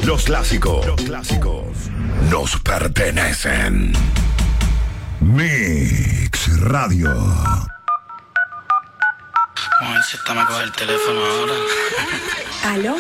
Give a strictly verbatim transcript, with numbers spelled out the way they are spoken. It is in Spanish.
Los clásicos. Los clásicos nos pertenecen. Mix Radio. Vamos a ver si esta me coge el teléfono ahora. ¿Aló?